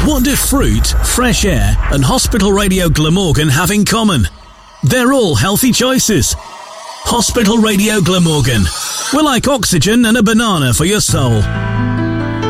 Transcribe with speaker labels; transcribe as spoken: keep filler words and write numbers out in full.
Speaker 1: What do fruit, fresh air and Hospital Radio Glamorgan have in common? They're all healthy choices. Hospital Radio Glamorgan. We're like oxygen and a banana for your soul.